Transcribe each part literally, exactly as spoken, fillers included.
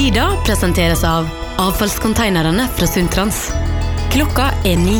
Nyheter presenteres av avfallskonteinerne fra Sundtrans. Klokka er ni.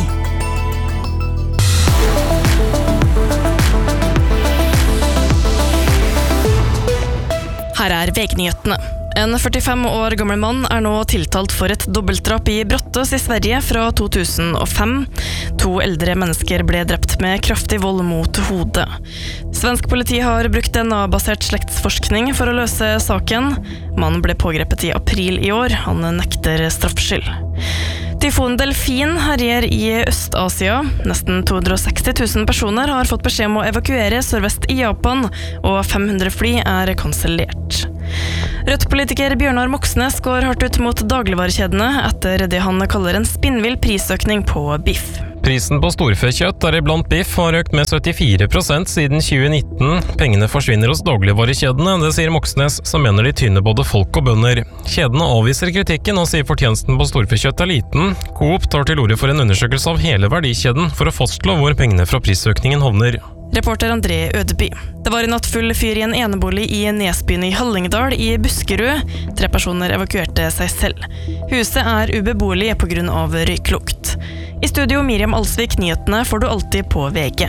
Her er V G-nyhetene. En førtifem år gammel mann er nå tiltalt for et dobbeltdrap i Brottås i Sverige fra to tusen og fem. To eldre mennesker ble drept med kraftig vold mot hodet. Svensk politi har brukt D N A-basert slektsforskning for å løse saken. Mannen ble pågrepet i april i år. Han nekter straffskyld. Tyfon Delfin herjer i Øst-Asia. Nesten to hundre og seksti tusen personer har fått beskjed om å evakuere sørvest i Japan, og fem hundre fly er kansellert. Rødt-politiker Bjørnar Moxnes går hardt ut mot dagligvarekjedene etter det han kaller en spinnvill prisøkning på biff. Prisen på storfekjøtt, deriblant biff, har økt med syttifire prosent siden tjue nitten. Pengene forsvinner hos dagligvarekjedene, det sier Moxnes, som mener de tynner både folk og bønder. Kjedene avviser kritikken og sier fortjenesten på storfekjøtt er liten. Coop tar til orde for en undersøkelse av hele verdikjeden for å fastslå hvor pengene fra prisøkningen havner. Reporter André Ødeby. Det var i natt full fyr i en enebolig i Nesbyen i Hallingdal i Buskerud. Tre personer evakuerte seg selv. Huset er ubeboelig på grunn av røyklukt. I studio Miriam Alsvik, nyhetene får du alltid på V G.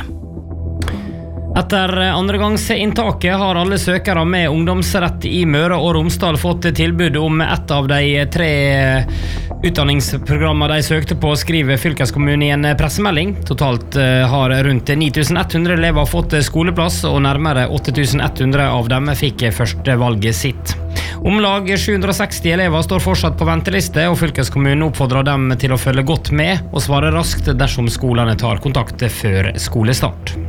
Etter andregangsinntaket har alle søkere med ungdomsrett i Møre og Romsdal fått tilbud om ett av de tre utdanningsprogrammene de søkte på, skriver fylkeskommunen i en pressemelding. Totalt har rundt ni tusen ett hundre elever fått skoleplass, og nærmere åtte tusen ett hundre av dem fikk førstevalget sitt. Om lag sju hundre og seksti elever står fortsatt på venteliste, og fylkeskommunen oppfordrer dem til å følge godt med og svare raskt dersom skolene tar kontakt før skolestart.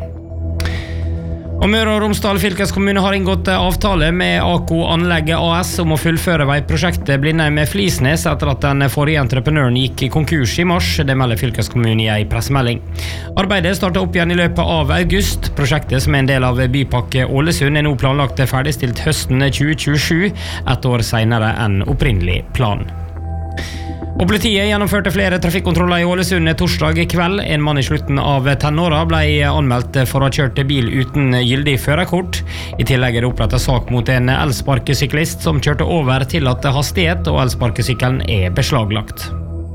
Og Møre og Romsdal fylkeskommune har inngått avtale med A K Anlegget A S om å fullføre veiprosjektet Blindheim-Flisnes etter at den forrige entreprenøren gikk i konkurs i mars, det melder fylkeskommunen i en pressemelding. Arbeidet startet opp igjen i løpet av august. Prosjektet, som er en del av Bypakke Ålesund, er nå planlagt ferdigstilt høsten tjue tjuesju, ett år senere enn opprinnelig plan. Og politiet gjennomførte flere trafikkontroller i Ålesund torsdag kveld. En mann i slutten av tenåra ble anmeldt for å ha kjørt bil uten gyldig førerkort. I tillegg er det opprettet sak mot en elsparkesyklist som kjørte over tillatt hastighet, og elsparkesykkelen er beslaglagt.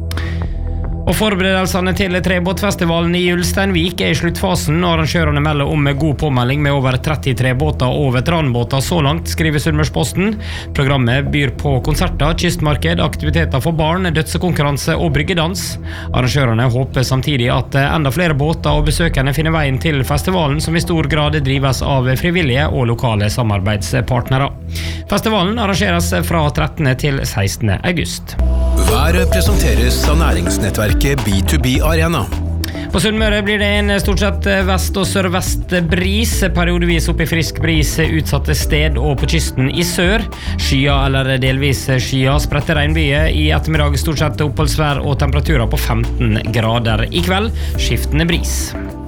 Og forberedelsene til trebåtfestivalen i Ulsteinvik er i sluttfasen, og arrangørene melder om god påmelding med over tretti trebåter og veteranbåter så langt, skriver Sunnmørsposten. Programmet byr på konserter, kystmarked, aktiviteter for barn, dødsekonkurranse og bryggedans. Arrangørene håper samtidig at enda flere båter og besøkende finner veien til festivalen, som i stor grad drives av frivillige og lokale samarbeidspartnere. Festivalen arrangeres fra trettende til sekstende august. Været presenteres av næringsnettverket B to B Arena. På Sunnmøre blir det en stort sett vest- og sørvest bris, periodevis opp i frisk bris utsatte sted og på kysten i sør. Skya eller delvis skya, spredte regnbyger, i ettermiddag stort sett oppholdsvær og temperaturer på femten grader. I kveld skiftende bris.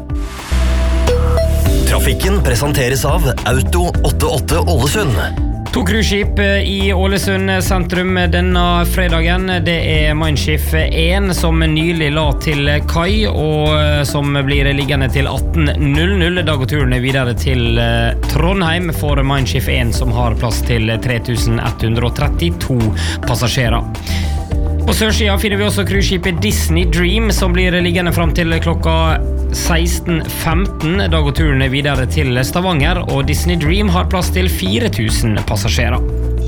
Trafikken presenteres av Auto åttiåtte Ålesund. To cruiseskip i Ålesund sentrum denne fredagen. Det er Mein Schiff én som nylig la til kai, og som blir liggende til atten null null. Da går turen videre til Trondheim for Mein Schiff én, som har plass til tre tusen ett hundre og trettito passasjerer. På sørsida finner vi også cruiseskipet Disney Dream, som blir liggende frem til klokka seksten femten. Da går turen videre til Stavanger, og Disney Dream har plass til fire tusen passasjerer.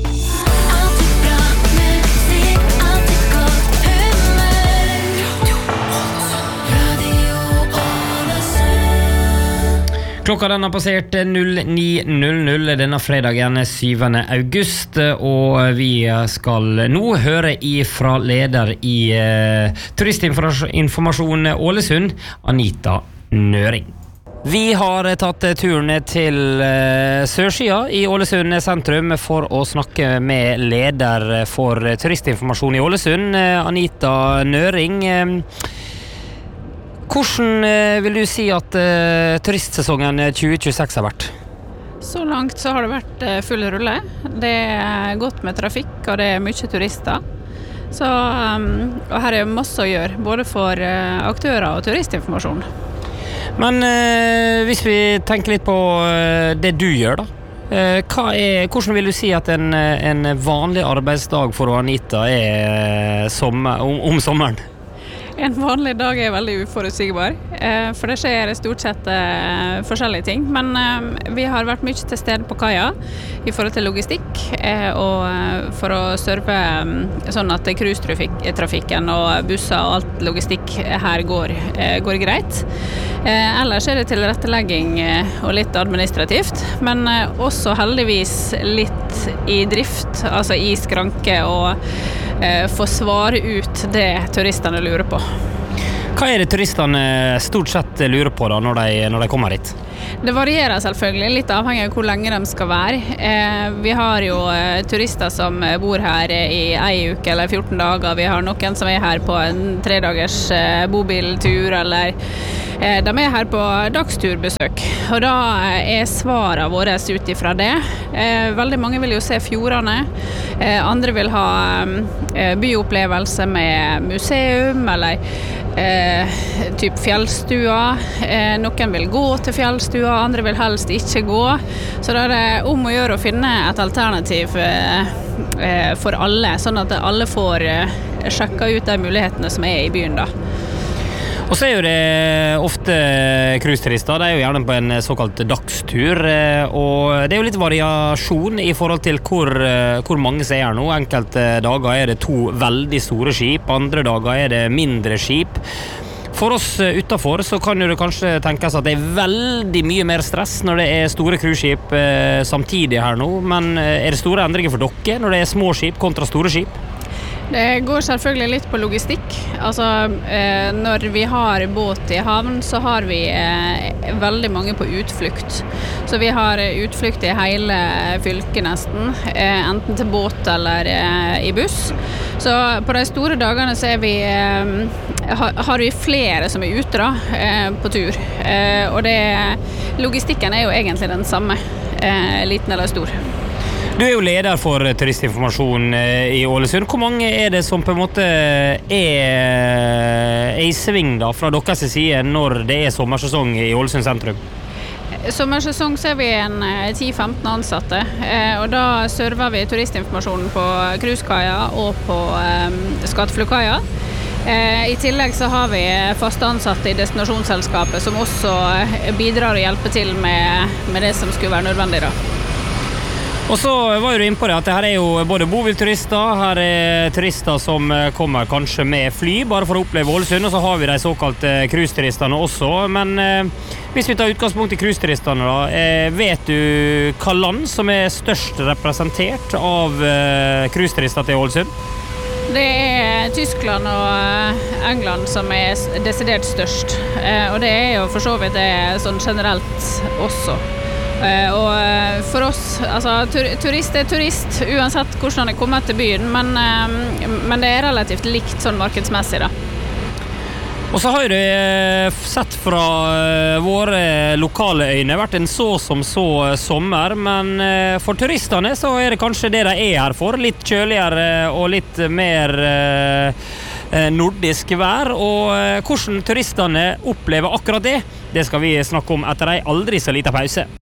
Klokka den har passert null ni null null denne fredagen syvende august, og vi skal nå høre ifra leder i eh, Turistinformasjon Ålesund, Anita Nøring. Vi har tatt turen til eh, sørsida i Ålesund sentrum for å snakke med leder for Turistinformasjon i Ålesund, Anita Nøring. Hvordan vil du si at uh, turistsesongen tjue tjueseks har vært? Så langt så har det vært uh, full rulle. Det er godt med trafikk, og det er mye turister. Så, um, og her er masse å gjøre, både for uh, aktører og turistinformasjon. Men uh, hvis vi tenker litt på uh, det du gjør da, Eh, hva er, hvordan vil du si at en, en vanlig arbeidsdag for Anita er sommer, om, om sommeren? En vanlig dag er veldig uforutsigbar, eh, for det skjer stort sett eh, forskjellige ting. Men eh, vi har vært mye til stede på kaia i forhold til logistikk, eh, og eh, for å serve eh, sånn at cruisetrafikken og busser og alt logistikk her går, eh, går greit. Eh, ellers er det tilrettelegging eh, og litt administrativt, men eh, også heldigvis litt i drift, altså i skranke, og eh, få svare ut det turistene lurer på. Hva er det turistene stort sett lurer på da når de, når de kommer hit? Det varierer selvfølgelig, litt avhengig av hvor lenge de skal være. Eh, vi har jo eh, turister som bor her i en uke eller fjorten dager. Vi har noen som er her på en tredagers eh, bobiltur, eller eh, de er her på dagsturbesøk. Og da er svarene våre ut ifra det. Eh, veldig mange vil jo se fjordene. Eh, andre vil ha eh, byopplevelse med museum, eller eh, typ fjellstua. Eh, noen vil gå til fjellstua, andre vil helst ikke gå. Så da er det om å gjøre å finne et alternativ eh, eh, for alle, sånn at alle får eh, sjekka ut de mulighetene som er i byen da. Og så er jo det ofte cruiseturister, de er jo gjerne på en såkalt dagstur, og det er jo litt variasjon i forhold til hvor, hvor mange som er her nå. Enkelte dager er det to veldig store skip, andre dager er det mindre skip. For oss utenfor så kan jo det kanskje tenkes at det er veldig mye mer stress når det er store cruiseskip eh, samtidig her nå, men er det store endringer for dere når det er små skip kontra store skip? Det går selvfølgelig litt på logistikk. Altså, eh, når vi har båt i havn, så har vi eh, veldig mange på utflukt. Så vi har utflukt i hele fylket nesten, eh, enten til båt eller eh, i buss. Så på de store dagene så er vi, eh, har, har vi flere som er ute da, eh, på tur. Eh, og det, logistikken er jo egentlig den samme, eh, liten eller stor. Du er jo leder for turistinformasjon i Ålesund. Hvor mange er det som på en måte er, er i sving da, fra deres side når det er sommersesong i Ålesund sentrum? Sommersesong så er vi en ti til femten ansatte, og da server vi turistinformasjonen på cruisekaia og på um, Skatteflugkaia. I tillegg så har vi faste ansatte i destinasjonsselskapet som også bidrar og hjelper til med, med det som skulle være nødvendig da. Og så var jo du inne på det at her er jo både bobilturister, her er turister som kommer kanskje med fly, bare for å oppleve Ålesund, og så har vi de såkalte cruiseturistene også. Men eh, hvis vi tar utgangspunkt i cruiseturistene da, eh, vet du hva land som er størst representert av eh, cruiseturister til Ålesund? Det er Tyskland og England som er desidert størst, eh, og det er jo for så vidt det sånn generelt også. Uh, og for oss, altså tur turist er turist uansett hvordan han er kommet til byen, men, uh, men det er relativt likt sånn markedsmessig da. Og så har jo det sett fra uh, våre lokale øyne vært en så som så uh, sommer, men uh, for turistene så er det kanskje det de er her for, litt kjøligere og litt mer uh, nordisk vær, og uh, hvordan turistene opplever akkurat det, det skal vi snakke om etter en aldri så liten pause.